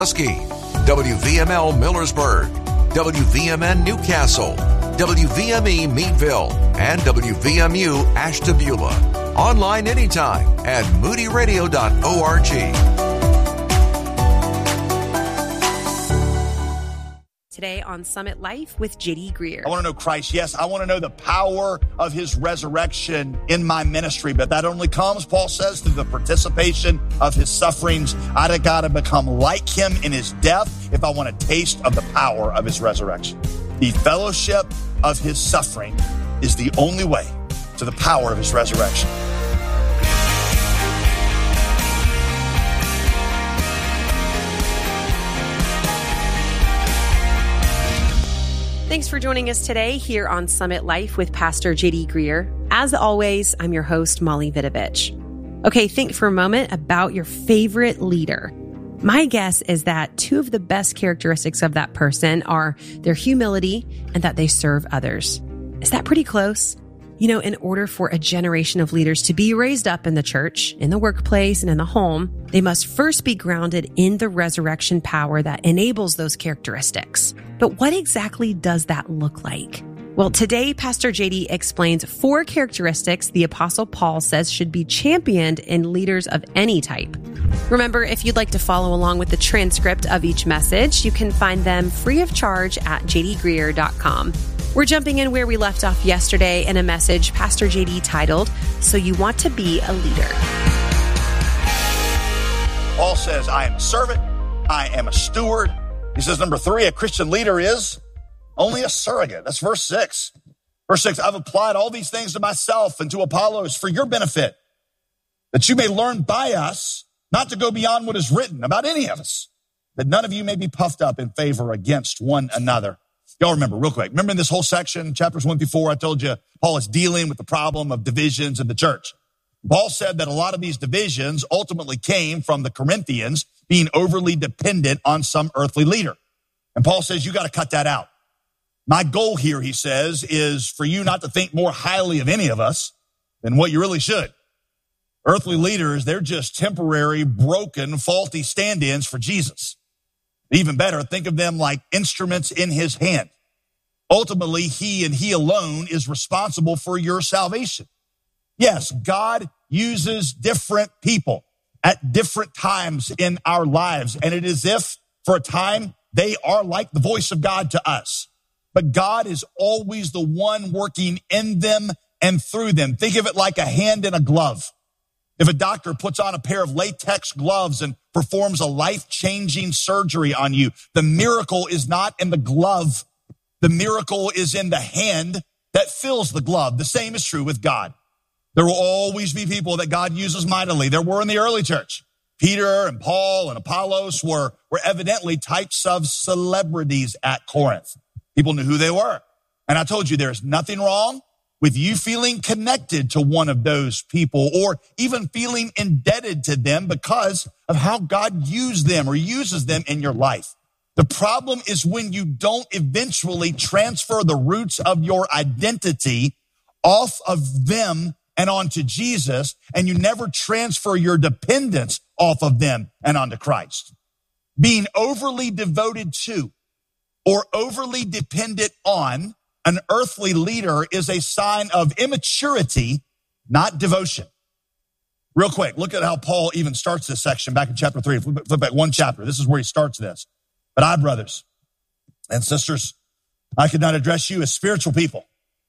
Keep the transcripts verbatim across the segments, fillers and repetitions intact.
W V M L Millersburg, W V M N Newcastle, W V M E Meadville, and W V M U Ashtabula. Online anytime at moody radio dot org. Today on Summit Life with J D Greer. I want to know Christ. Yes, I want to know the power of his resurrection in my ministry. But that only comes, Paul says, through the participation of his sufferings. I got to become like him in his death if I want a taste of the power of his resurrection. The fellowship of his suffering is the only way to the power of his resurrection. Thanks for joining us today here on Summit Life with Pastor J D Greer. As always, I'm your host, Molly Vidovich. Okay, think for a moment about your favorite leader. My guess is that two of the best characteristics of that person are their humility and that they serve others. Is that pretty close? You know, in order for a generation of leaders to be raised up in the church, in the workplace, and in the home, they must first be grounded in the resurrection power that enables those characteristics. But what exactly does that look like? Well, today, Pastor J D explains four characteristics the Apostle Paul says should be championed in leaders of any type. Remember, if you'd like to follow along with the transcript of each message, you can find them free of charge at j d greer dot com. We're jumping in where we left off yesterday in a message Pastor J D titled, So You Want to Be a Leader. Paul says, I am a servant. I am a steward. He says, number three, a Christian leader is only a surrogate. That's verse six. Verse six, I've applied all these things to myself and to Apollos for your benefit, that you may learn by us not to go beyond what is written about any of us, that none of you may be puffed up in favor against one another. Y'all remember real quick. Remember in this whole section, chapters one through four, I told you Paul is dealing with the problem of divisions in the church. Paul said that a lot of these divisions ultimately came from the Corinthians being overly dependent on some earthly leader. And Paul says, you got to cut that out. My goal here, he says, is for you not to think more highly of any of us than what you really should. Earthly leaders, they're just temporary, broken, faulty stand-ins for Jesus. Even better, think of them like instruments in his hand. Ultimately, he and he alone is responsible for your salvation. Yes, God uses different people at different times in our lives. And it is if for a time they are like the voice of God to us. But God is always the one working in them and through them. Think of it like a hand in a glove. If a doctor puts on a pair of latex gloves and performs a life-changing surgery on you, the miracle is not in the glove. The miracle is in the hand that fills the glove. The same is true with God. There will always be people that God uses mightily. There were in the early church. Peter and Paul and Apollos were, were evidently types of celebrities at Corinth. People knew who they were. And I told you there's nothing wrong with you feeling connected to one of those people or even feeling indebted to them because of how God used them or uses them in your life. The problem is when you don't eventually transfer the roots of your identity off of them and onto Jesus, and you never transfer your dependence off of them and onto Christ. Being overly devoted to or overly dependent on an earthly leader is a sign of immaturity, not devotion. Real quick, look at how Paul even starts this section back in chapter three. Flip back one chapter. This is where he starts this. But I, brothers and sisters, I could not address you as spiritual people.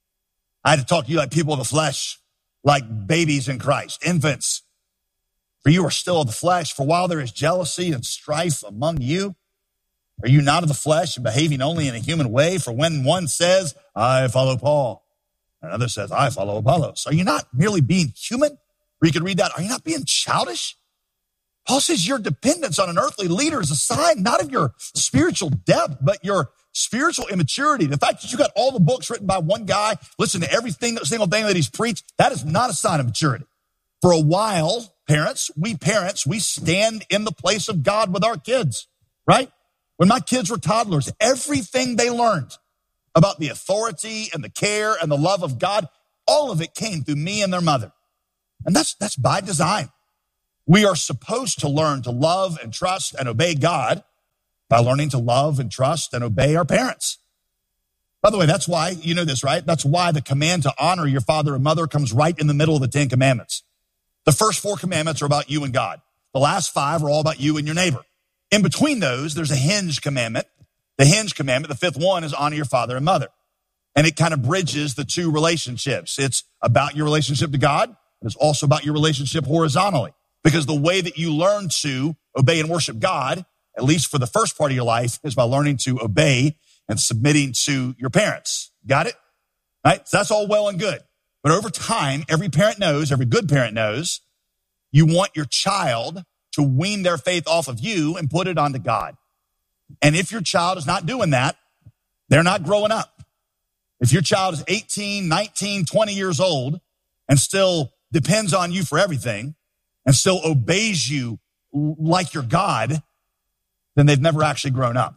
I had to talk to you like people of the flesh, like babies in Christ, infants. For you are still of the flesh. For while there is jealousy and strife among you, are you not of the flesh and behaving only in a human way? For when one says, I follow Paul, and another says, I follow Apollos, are you not merely being human? Or you could read that, are you not being childish? Paul says your dependence on an earthly leader is a sign not of your spiritual depth, but your spiritual immaturity. The fact that you got all the books written by one guy, listen to everything, single thing that he's preached, that is not a sign of maturity. For a while, parents, we parents, we stand in the place of God with our kids, right? When my kids were toddlers, everything they learned about the authority and the care and the love of God, all of it came through me and their mother. And that's, that's by design. We are supposed to learn to love and trust and obey God by learning to love and trust and obey our parents. By the way, that's why, you know this, right? That's why the command to honor your father and mother comes right in the middle of the Ten Commandments. The first four commandments are about you and God. The last five are all about you and your neighbor. In between those, there's a hinge commandment. The hinge commandment, the fifth one, is honor your father and mother. And it kind of bridges the two relationships. It's about your relationship to God, but it's also about your relationship horizontally. Because the way that you learn to obey and worship God, at least for the first part of your life, is by learning to obey and submitting to your parents. Got it? Right? So that's all well and good. But over time, every parent knows, every good parent knows, you want your child to wean their faith off of you and put it onto God. And if your child is not doing that, they're not growing up. If your child is eighteen, nineteen, twenty years old and still depends on you for everything and still obeys you like your God, then they've never actually grown up.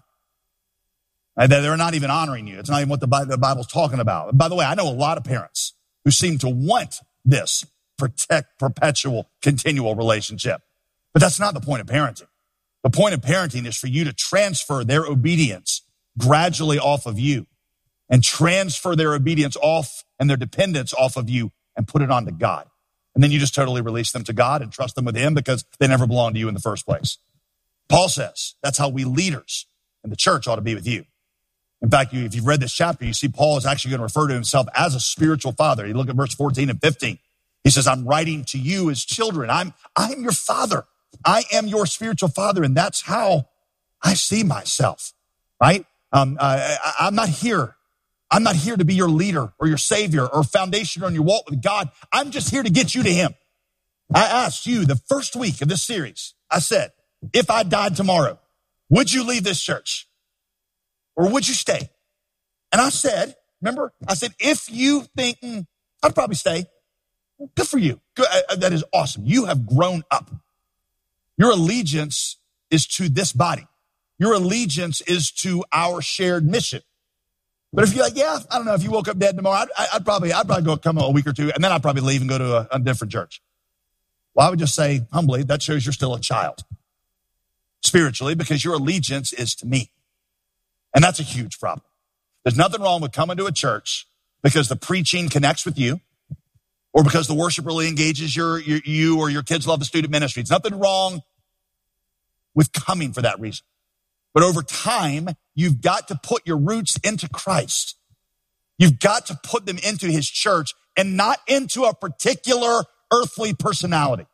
They're not even honoring you. It's not even what the Bible's talking about. By the way, I know a lot of parents who seem to want this protect, perpetual, continual relationship. But that's not the point of parenting. The point of parenting is for you to transfer their obedience gradually off of you and transfer their obedience off and their dependence off of you and put it onto God. And then you just totally release them to God and trust them with him because they never belonged to you in the first place. Paul says that's how we leaders in the church ought to be with you. In fact, you, if you've read this chapter, you see Paul is actually going to refer to himself as a spiritual father. You look at verse fourteen and fifteen. He says, I'm writing to you as children. I'm, I'm your father. I am your spiritual father. And that's how I see myself, right? Um, uh, I, I'm not here. I'm not here to be your leader or your savior or foundation on your walk with God. I'm just here to get you to him. I asked you the first week of this series, I said, if I died tomorrow, would you leave this church? Or would you stay? And I said, remember, I said, if you think, mm, I'd probably stay. Good for you. Good. That is awesome. You have grown up. Your allegiance is to this body. Your allegiance is to our shared mission. But if you're like, yeah, I don't know, if you woke up dead tomorrow, I'd, I'd probably, I'd probably go come a week or two, and then I'd probably leave and go to a, a different church. Well, I would just say humbly, that shows you're still a child spiritually because your allegiance is to me. And that's a huge problem. There's nothing wrong with coming to a church because the preaching connects with you or because the worship really engages your, your, you or your kids love the student ministry. It's nothing wrong with coming for that reason. But over time, you've got to put your roots into Christ. You've got to put them into his church and not into a particular earthly personality.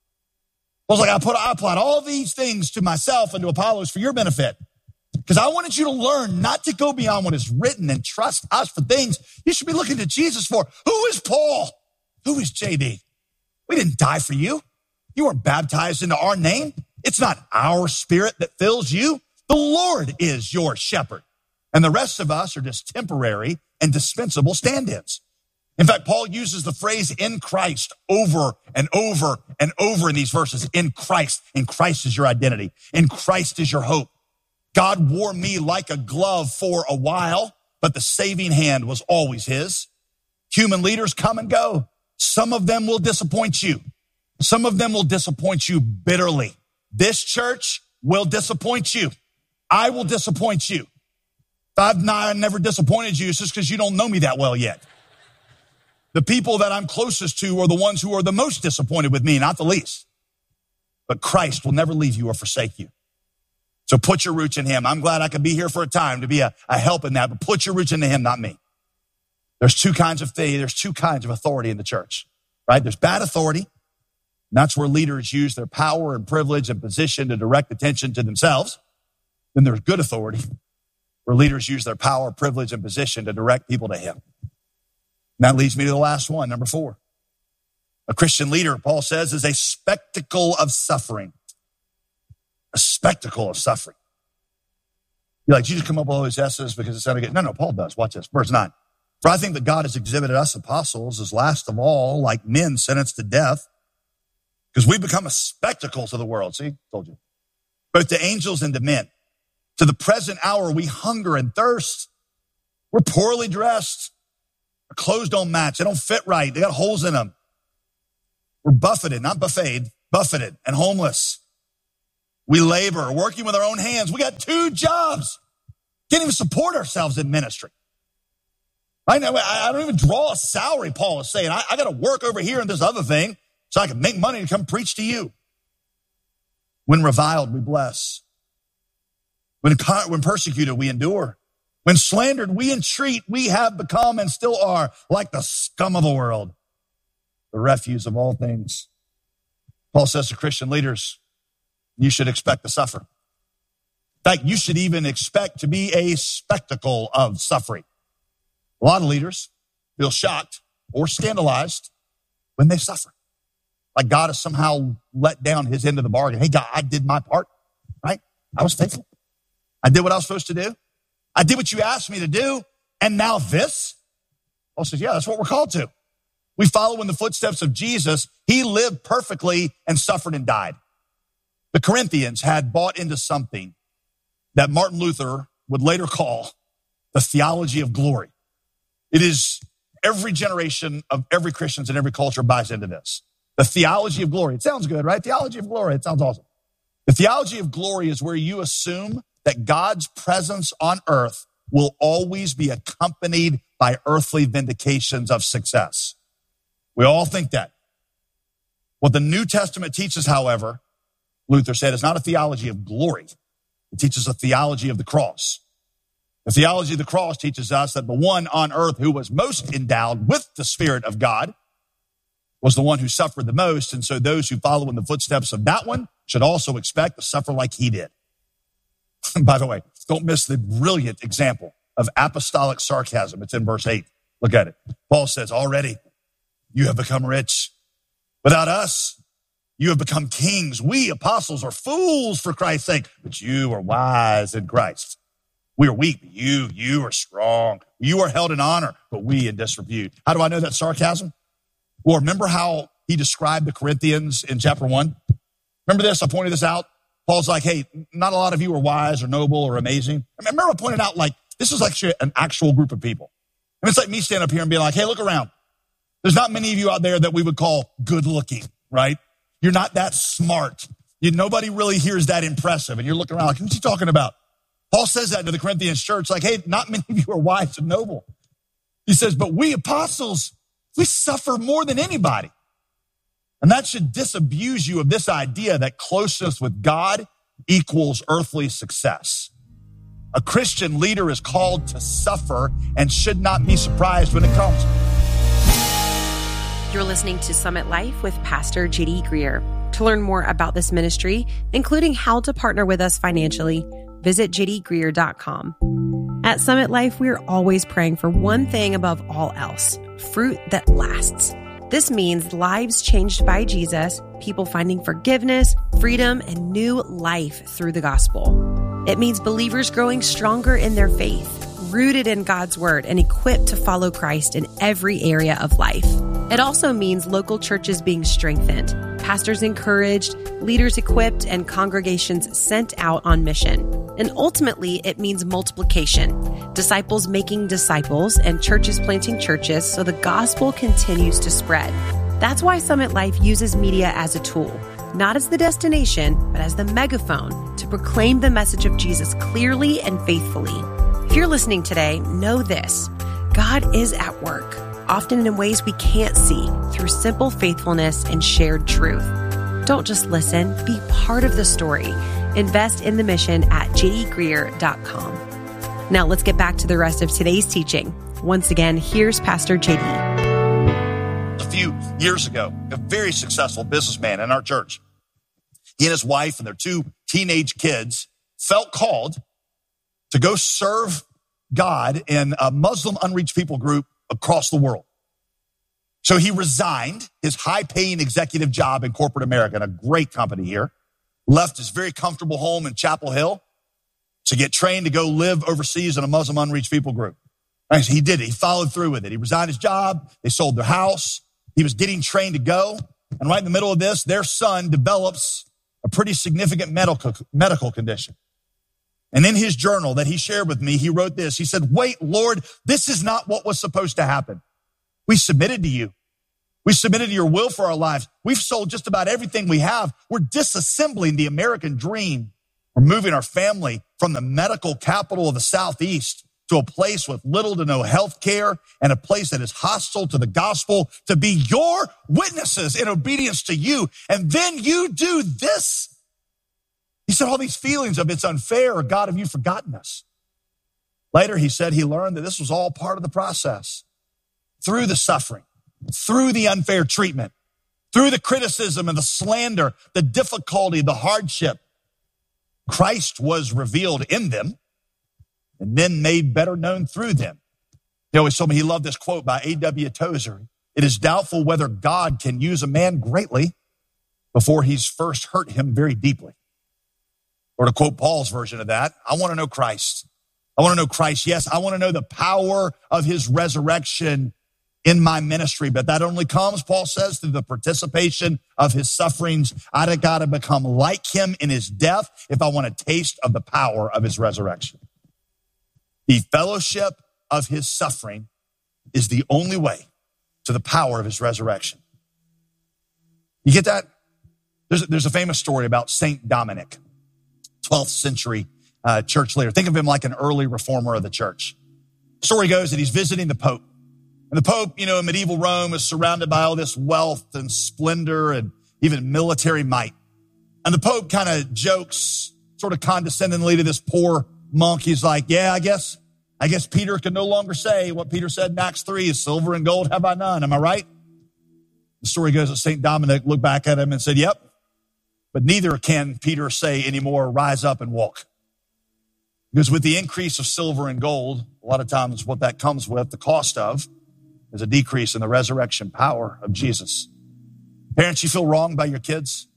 I was like, I put, I applied all these things to myself and to Apollos for your benefit. Because I wanted you to learn not to go beyond what is written and trust us for things you should be looking to Jesus for. Who is Paul? Who is J D? We didn't die for you. You weren't baptized into our name. It's not our spirit that fills you. The Lord is your shepherd. And the rest of us are just temporary and dispensable stand-ins. In fact, Paul uses the phrase in Christ over and over and over in these verses. In Christ. In Christ is your identity. In Christ is your hope. God wore me like a glove for a while, but the saving hand was always his. Human leaders come and go. Some of them will disappoint you. Some of them will disappoint you bitterly. This church will disappoint you. I will disappoint you. If I've not, never disappointed you, it's just because you don't know me that well yet. The people that I'm closest to are the ones who are the most disappointed with me, not the least. But Christ will never leave you or forsake you. So put your roots in him. I'm glad I could be here for a time to be a, a help in that, but put your roots into him, not me. There's two kinds of faith. There's two kinds of authority in the church, right? There's bad authority. And that's where leaders use their power and privilege and position to direct attention to themselves. Then there's good authority, where leaders use their power, privilege, and position to direct people to him. And that leads me to the last one, number four. A Christian leader, Paul says, is a spectacle of suffering. A spectacle of suffering. You're like, you just come up with all these S's because it sounded good. No, no, Paul does. Watch this. Verse nine. For I think that God has exhibited us apostles as last of all, like men sentenced to death, because we become a spectacle to the world. See, told you. Both to angels and to men. To the present hour, we hunger and thirst. We're poorly dressed. Our clothes don't match. They don't fit right. They got holes in them. We're buffeted, not buffeted, buffeted and homeless. We labor, working with our own hands. We got two jobs. Can't even support ourselves in ministry. I know I don't even draw a salary, Paul is saying. I, I got to work over here in this other thing so I can make money to come preach to you. When reviled, we bless. When, when persecuted, we endure. When slandered, we entreat. We have become and still are like the scum of the world, the refuse of all things. Paul says to Christian leaders, you should expect to suffer. In fact, you should even expect to be a spectacle of suffering. A lot of leaders feel shocked or scandalized when they suffer. Like God has somehow let down his end of the bargain. Hey, God, I did my part, right? I was faithful. I did what I was supposed to do. I did what you asked me to do. And now this? Paul says, yeah, that's what we're called to. We follow in the footsteps of Jesus. He lived perfectly and suffered and died. The Corinthians had bought into something that Martin Luther would later call the theology of glory. It is every generation of every Christians in every culture buys into this. The theology of glory. It sounds good, right? Theology of glory. It sounds awesome. The theology of glory is where you assume that God's presence on earth will always be accompanied by earthly vindications of success. We all think that. What the New Testament teaches, however, Luther said, is not a theology of glory. It teaches a theology of the cross. The theology of the cross teaches us that the one on earth who was most endowed with the Spirit of God was the one who suffered the most. And so those who follow in the footsteps of that one should also expect to suffer like he did. By the way, don't miss the brilliant example of apostolic sarcasm. It's in verse eight. Look at it. Paul says, already you have become rich. Without us, you have become kings. We apostles are fools for Christ's sake, but you are wise in Christ. We are weak, but you, you are strong. You are held in honor, but we in disrepute. How do I know that's sarcasm? Well, remember how he described the Corinthians in chapter one? Remember this? I pointed this out. Paul's like, hey, not a lot of you are wise or noble or amazing. I remember I pointed out, like, this is actually an actual group of people. I mean, it's like me standing up here and being like, hey, look around. There's not many of you out there that we would call good looking, right? You're not that smart. You, nobody really here is that impressive. And you're looking around like, who's he talking about? Paul says that to the Corinthians church, like, hey, not many of you are wise and noble. He says, but we apostles, we suffer more than anybody. And that should disabuse you of this idea that closeness with God equals earthly success. A Christian leader is called to suffer and should not be surprised when it comes. You're listening to Summit Life with Pastor J D Greer. To learn more about this ministry, including how to partner with us financially, visit j d greer dot com. At Summit Life, we're always praying for one thing above all else: fruit that lasts. This means lives changed by Jesus, people finding forgiveness, freedom, and new life through the gospel. It means believers growing stronger in their faith, rooted in God's word, and equipped to follow Christ in every area of life. It also means local churches being strengthened, pastors encouraged, leaders equipped, and congregations sent out on mission. And ultimately, it means multiplication, disciples making disciples, and churches planting churches so the gospel continues to spread. That's why Summit Life uses media as a tool, not as the destination, but as the megaphone to proclaim the message of Jesus clearly and faithfully. If you're listening today, know this: God is at work, often in ways we can't see, through simple faithfulness and shared truth. Don't just listen, be part of the story. Invest in the mission at j d greer dot com. Now let's get back to the rest of today's teaching. Once again, here's Pastor J D. A few years ago, a very successful businessman in our church, he and his wife and their two teenage kids felt called to go serve God in a Muslim unreached people group across the world. So he resigned his high-paying executive job in corporate America, in a great company here, left his very comfortable home in Chapel Hill to get trained to go live overseas in a Muslim unreached people group. Right, so he did it. He followed through with it. He resigned his job. They sold their house. He was getting trained to go. And right in the middle of this, their son develops a pretty significant medical, medical condition. And in his journal that he shared with me, he wrote this. He said, wait, Lord, this is not what was supposed to happen. We submitted to you. We submitted to your will for our lives. We've sold just about everything we have. We're disassembling the American dream. We're moving our family from the medical capital of the Southeast to a place with little to no health care and a place that is hostile to the gospel to be your witnesses in obedience to you. And then you do this. He said all these feelings of it's unfair or God, have you forgotten us? Later, he said he learned that this was all part of the process. Through the suffering, through the unfair treatment, through the criticism and the slander, the difficulty, the hardship, Christ was revealed in them and then made better known through them. He always told me he loved this quote by A W Tozer. It is doubtful whether God can use a man greatly before he's first hurt him very deeply. Or to quote Paul's version of that, I want to know Christ. I want to know Christ. Yes, I want to know the power of his resurrection in my ministry. But that only comes, Paul says, through the participation of his sufferings. I got to become like him in his death if I want a taste of the power of his resurrection. The fellowship of his suffering is the only way to the power of his resurrection. You get that? There's a, there's a famous story about Saint Dominic, twelfth century uh, church leader. Think of him like an early reformer of the church. Story goes that he's visiting the Pope. And the Pope, you know, in medieval Rome is surrounded by all this wealth and splendor and even military might. And the Pope kind of jokes sort of condescendingly to this poor monk. He's like, yeah, I guess, I guess Peter can no longer say what Peter said in Acts three is silver and gold have I none. Am I right? The story goes that Saint Dominic looked back at him and said, yep, but neither can Peter say anymore, rise up and walk. Because with the increase of silver and gold, a lot of times what that comes with, the cost of, is a decrease in the resurrection power of Jesus. Parents, you feel wronged by your kids?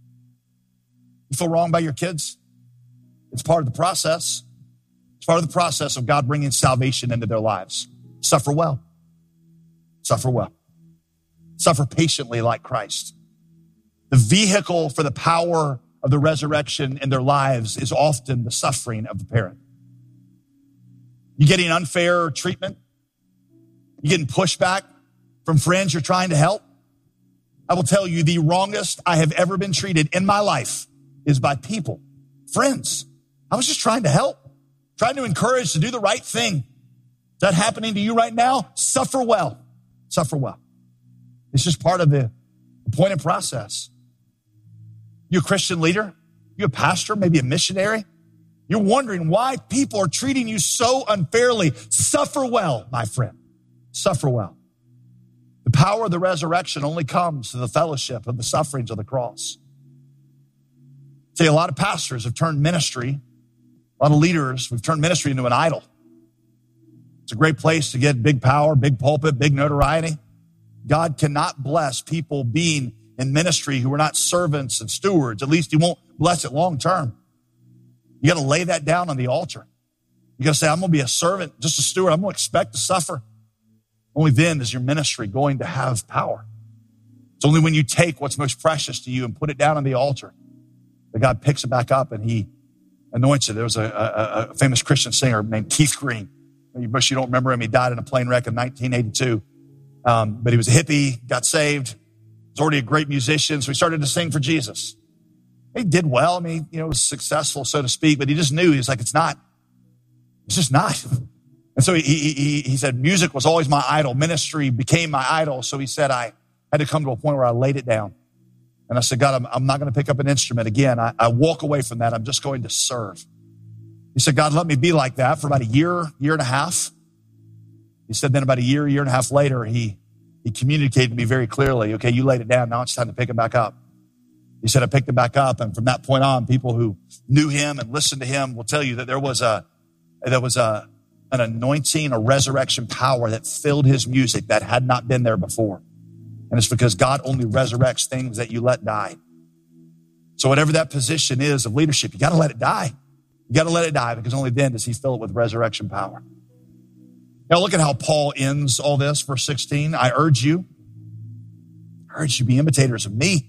You feel wronged by your kids? It's part of the process. It's part of the process of God bringing salvation into their lives. Suffer well. Suffer well. Suffer patiently like Christ. The vehicle for the power of the resurrection in their lives is often the suffering of the parent. You getting unfair treatment? You getting pushback from friends you're trying to help? I will tell you the wrongest I have ever been treated in my life is by people, friends. I was just trying to help, trying to encourage to do the right thing. Is that happening to you right now? Suffer well. Suffer well. It's just part of the appointed process. You a Christian leader? You a pastor? Maybe a missionary? You're wondering why people are treating you so unfairly. Suffer well, my friend. Suffer well. The power of the resurrection only comes through the fellowship of the sufferings of the cross. See, a lot of pastors have turned ministry, a lot of leaders, we've turned ministry into an idol. It's a great place to get big power, big pulpit, big notoriety. God cannot bless people being in ministry who are not servants and stewards. At least he won't bless it long term. You got to lay that down on the altar. You got to say, I'm going to be a servant, just a steward. I'm going to expect to suffer. Only then is your ministry going to have power. It's only when you take what's most precious to you and put it down on the altar that God picks it back up and he anoints it. There was a, a, a famous Christian singer named Keith Green. You wish you don't remember him. He died in a plane wreck in nineteen eighty-two. Um, but he was a hippie, got saved. Was already a great musician, so he started to sing for Jesus. He did well. I mean, you know, was successful, so to speak, but he just knew, he was like, it's not. It's just not. And so he, he, he said, music was always my idol. Ministry became my idol. So he said, I had to come to a point where I laid it down. And I said, God, I'm, I'm not going to pick up an instrument again. I, I walk away from that. I'm just going to serve. He said, God, let me be like that for about a year, year and a half. He said, then about a year, year and a half later, he, he communicated to me very clearly, okay, you laid it down. Now it's time to pick it back up. He said, I picked it back up. And from that point on, people who knew him and listened to him will tell you that there was a, there was a, an anointing, a resurrection power that filled his music that had not been there before. And it's because God only resurrects things that you let die. So whatever that position is of leadership, you got to let it die. You got to let it die because only then does he fill it with resurrection power. Now look at how Paul ends all this, verse sixteen. I urge you, I urge you be imitators of me.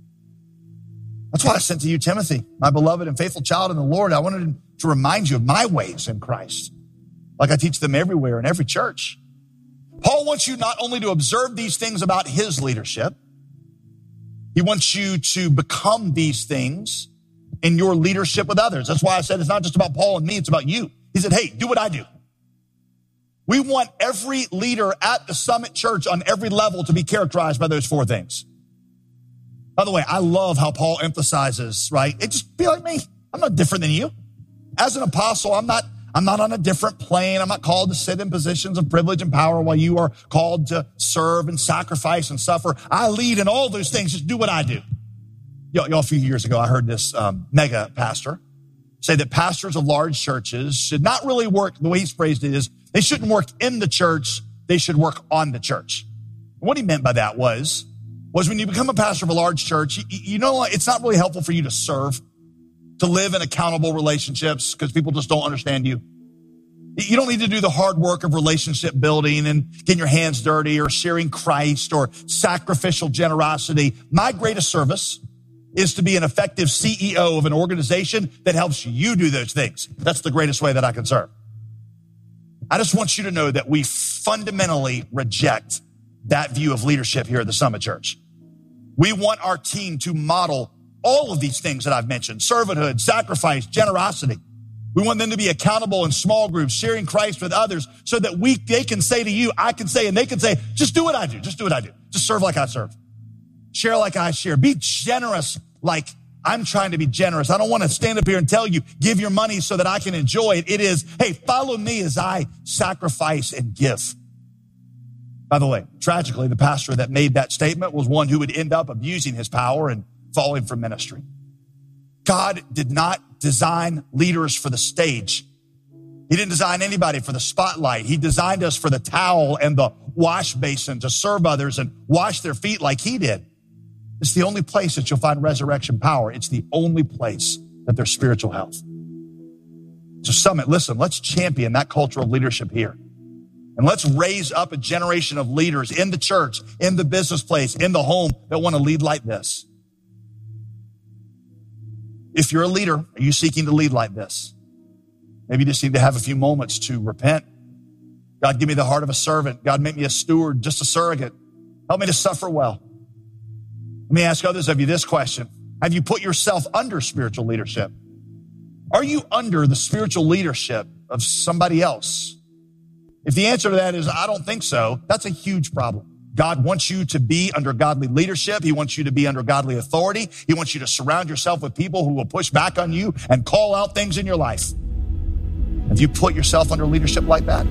That's why I sent to you Timothy, my beloved and faithful child in the Lord. I wanted to remind you of my ways in Christ, like I teach them everywhere in every church. Paul wants you not only to observe these things about his leadership, he wants you to become these things in your leadership with others. That's why I said it's not just about Paul and me, it's about you. He said, hey, do what I do. We want every leader at the Summit Church on every level to be characterized by those four things. By the way, I love how Paul emphasizes, right? It just be like me. I'm not different than you. As an apostle, I'm not, I'm not on a different plane. I'm not called to sit in positions of privilege and power while you are called to serve and sacrifice and suffer. I lead in all those things. Just do what I do. Y'all, y'all a few years ago, I heard this um, mega pastor say that pastors of large churches should not really work, the way he's phrased it is, they shouldn't work in the church, they should work on the church. And what he meant by that was, was when you become a pastor of a large church, you, you know, it's not really helpful for you to serve, to live in accountable relationships because people just don't understand you. You don't need to do the hard work of relationship building and getting your hands dirty or sharing Christ or sacrificial generosity. My greatest service is to be an effective C E O of an organization that helps you do those things. That's the greatest way that I can serve. I just want you to know that we fundamentally reject that view of leadership here at the Summit Church. We want our team to model all of these things that I've mentioned: servanthood, sacrifice, generosity. We want them to be accountable in small groups, sharing Christ with others so that we, they can say to you, I can say, and they can say, just do what I do. Just do what I do. Just serve like I serve. Share like I share. Be generous like I'm trying to be generous. I don't want to stand up here and tell you, give your money so that I can enjoy it. It is, hey, follow me as I sacrifice and give. By the way, tragically, the pastor that made that statement was one who would end up abusing his power and falling from ministry. God did not design leaders for the stage. He didn't design anybody for the spotlight. He designed us for the towel and the wash basin to serve others and wash their feet like he did. It's the only place that you'll find resurrection power. It's the only place that there's spiritual health. So Summit, listen, let's champion that culture of leadership here. And let's raise up a generation of leaders in the church, in the business place, in the home that want to lead like this. If you're a leader, are you seeking to lead like this? Maybe you just need to have a few moments to repent. God, give me the heart of a servant. God, make me a steward, just a surrogate. Help me to suffer well. Let me ask others of you this question. Have you put yourself under spiritual leadership? Are you under the spiritual leadership of somebody else? If the answer to that is, I don't think so, that's a huge problem. God wants you to be under godly leadership. He wants you to be under godly authority. He wants you to surround yourself with people who will push back on you and call out things in your life. Have you put yourself under leadership like that?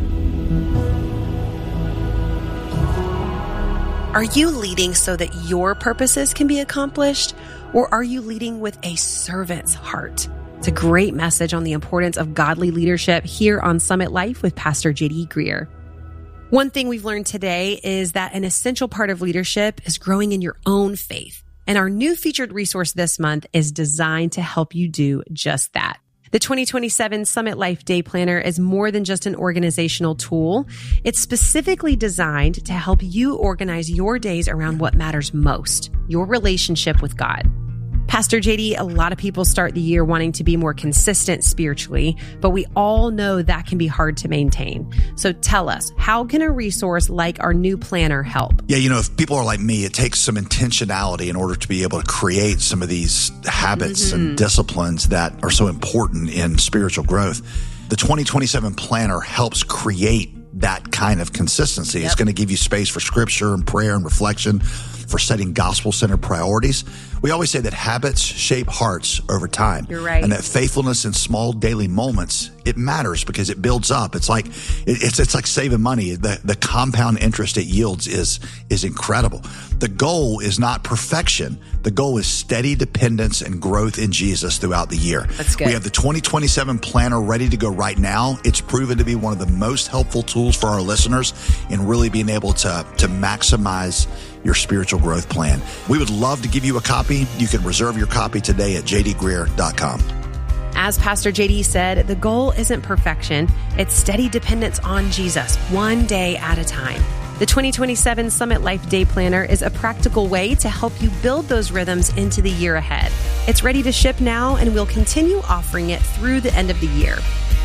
Are you leading so that your purposes can be accomplished, or are you leading with a servant's heart? It's a great message on the importance of godly leadership here on Summit Life with Pastor J D Greear. One thing we've learned today is that an essential part of leadership is growing in your own faith. And our new featured resource this month is designed to help you do just that. The twenty twenty-seven Summit Life Day Planner is more than just an organizational tool. It's specifically designed to help you organize your days around what matters most, your relationship with God. Pastor J D, a lot of people start the year wanting to be more consistent spiritually, but we all know that can be hard to maintain. So tell us, how can a resource like our new planner help? Yeah, you know, if people are like me, it takes some intentionality in order to be able to create some of these habits mm-hmm. and disciplines that are so important in spiritual growth. The twenty twenty-seven planner helps create that kind of consistency. Yep. It's going to give you space for scripture and prayer and reflection, for setting gospel-centered priorities. We always say that habits shape hearts over time. You're right. And that faithfulness in small daily moments, it matters because it builds up. It's like it's it's like saving money. The the compound interest it yields is is incredible. The goal is not perfection. The goal is steady dependence and growth in Jesus throughout the year. That's good. We have the twenty twenty-seven planner ready to go right now. It's proven to be one of the most helpful tools for our listeners in really being able to to maximize your spiritual growth plan. We would love to give you a copy. You can reserve your copy today at j d greear dot com. As Pastor J D said, the goal isn't perfection. It's steady dependence on Jesus, one day at a time. The twenty twenty-seven Summit Life Day Planner is a practical way to help you build those rhythms into the year ahead. It's ready to ship now, and we'll continue offering it through the end of the year.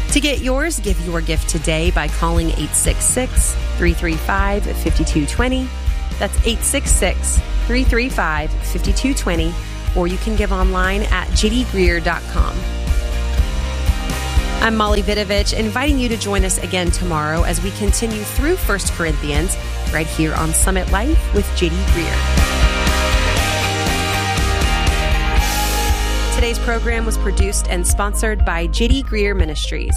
To get yours, give your gift today by calling eight six six, three three five, five two two zero. That's eight six six, three three five, five two two zero. Or you can give online at j d greer dot com. I'm Molly Vidovich, inviting you to join us again tomorrow as we continue through First Corinthians right here on Summit Life with J D Greer. Today's program was produced and sponsored by J D Greer Ministries.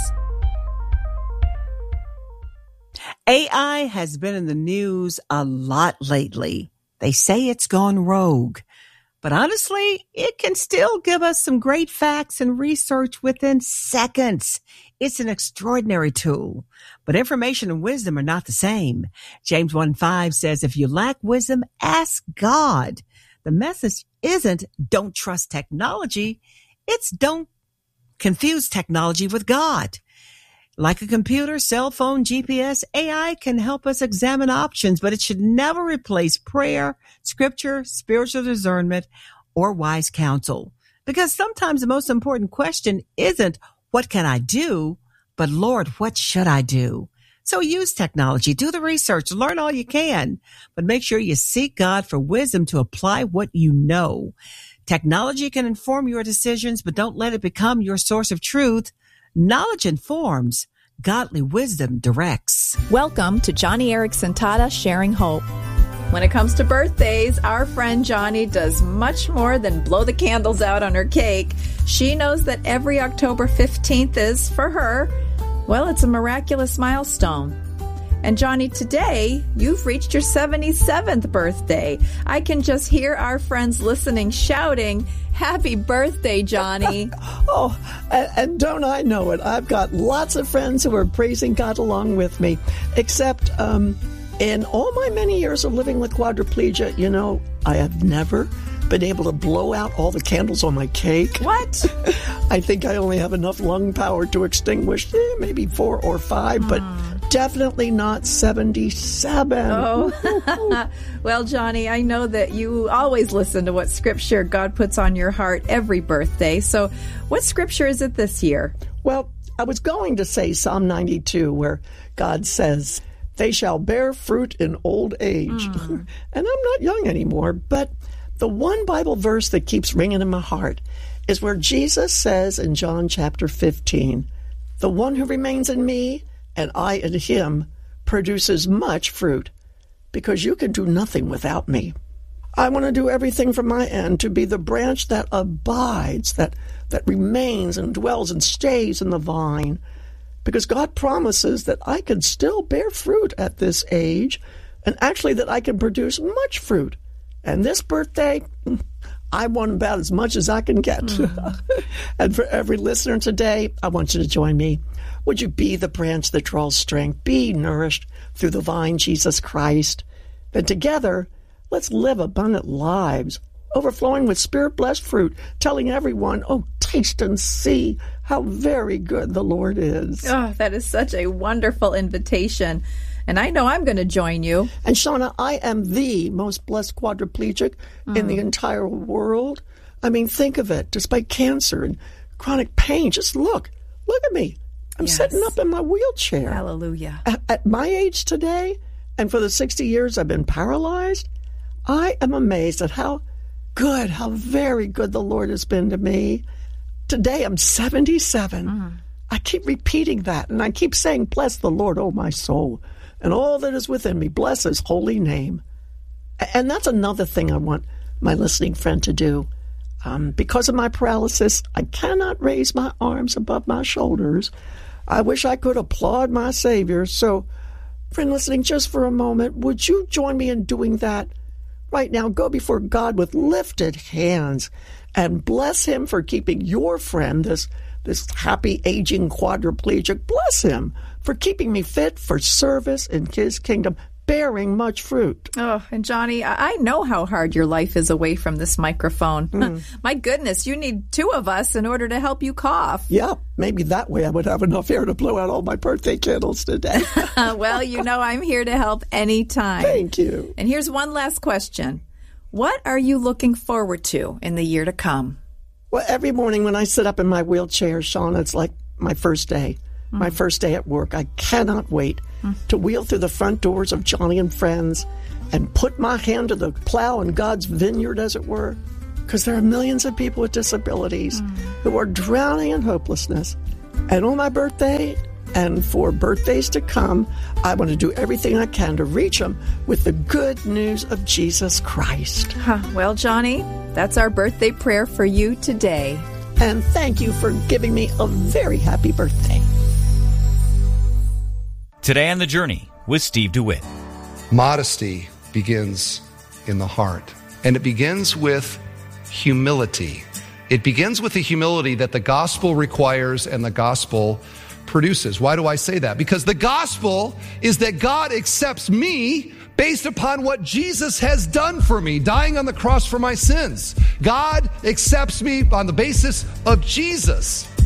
A I has been in the news a lot lately. They say it's gone rogue. But honestly, it can still give us some great facts and research within seconds. It's an extraordinary tool. But information and wisdom are not the same. James one five says, if you lack wisdom, ask God. The message isn't don't trust technology. It's don't confuse technology with God. Like a computer, cell phone, G P S, A I can help us examine options, but it should never replace prayer, scripture, spiritual discernment, or wise counsel. Because sometimes the most important question isn't, what can I do? But Lord, what should I do? So use technology, do the research, learn all you can, but make sure you seek God for wisdom to apply what you know. Technology can inform your decisions, but don't let it become your source of truth. Knowledge informs, godly wisdom directs. Welcome to Johnny Erickson Tata Sharing Hope. When it comes to birthdays, our friend Johnny does much more than blow the candles out on her cake. She knows that every October fifteenth is, for her, well, it's a miraculous milestone. And Johnny, today, you've reached your seventy-seventh birthday. I can just hear our friends listening, shouting, happy birthday, Johnny. oh, and, and don't I know it? I've got lots of friends who are praising God along with me, except um, in all my many years of living with quadriplegia, you know, I have never been able to blow out all the candles on my cake. What? I think I only have enough lung power to extinguish eh, maybe four or five, mm. but definitely not seventy-seven. Oh, well, Johnny, I know that you always listen to what scripture God puts on your heart every birthday. So what scripture is it this year? Well, I was going to say Psalm ninety-two, where God says, they shall bear fruit in old age. Mm. And I'm not young anymore, but the one Bible verse that keeps ringing in my heart is where Jesus says in John chapter fifteen, the one who remains in me and I in him produces much fruit, because you can do nothing without me. I want to do everything from my end to be the branch that abides, that, that remains and dwells and stays in the vine, because God promises that I can still bear fruit at this age, and actually that I can produce much fruit. And this birthday, I want about as much as I can get. Mm. And for every listener today, I want you to join me. Would you be the branch that draws strength? Be nourished through the vine, Jesus Christ. Then together, let's live abundant lives, overflowing with Spirit-blessed fruit, telling everyone, oh, taste and see how very good the Lord is. Oh, that is such a wonderful invitation. And I know I'm going to join you. And Shauna, I am the most blessed quadriplegic mm. in the entire world. I mean, think of it. Despite cancer and chronic pain, just look. Look at me. I'm yes. sitting up in my wheelchair. Hallelujah. At, at my age today, and for the sixty years I've been paralyzed, I am amazed at how good, how very good the Lord has been to me. Today I'm seventy-seven. Mm. I keep repeating that, and I keep saying, bless the Lord, oh my soul, and all that is within me, bless his holy name. And that's another thing I want my listening friend to do. Um, because of my paralysis, I cannot raise my arms above my shoulders. I wish I could applaud my Savior. So, friend listening, just for a moment, would you join me in doing that? Right now, go before God with lifted hands and bless him for keeping your friend, this this happy aging quadriplegic, bless him for keeping me fit for service in his kingdom, bearing much fruit. Oh, and Johnny, I know how hard your life is away from this microphone. Mm. My goodness, you need two of us in order to help you cough. Yeah, maybe that way I would have enough air to blow out all my birthday candles today. Well, you know I'm here to help anytime. Thank you. And here's one last question. What are you looking forward to in the year to come? Well, every morning when I sit up in my wheelchair, Sean, it's like my first day. my first day at work. I cannot wait mm. to wheel through the front doors of Johnny and Friends and put my hand to the plow in God's vineyard, as it were, because there are millions of people with disabilities mm. who are drowning in hopelessness. And on my birthday, and for birthdays to come, I want to do everything I can to reach them with the good news of Jesus Christ. Huh. Well, Johnny, that's our birthday prayer for you today. And thank you for giving me a very happy birthday. Today on The Journey with Steve DeWitt. Modesty begins in the heart, and it begins with humility. It begins with the humility that the gospel requires and the gospel produces. Why do I say that? Because the gospel is that God accepts me based upon what Jesus has done for me, dying on the cross for my sins. God accepts me on the basis of Jesus.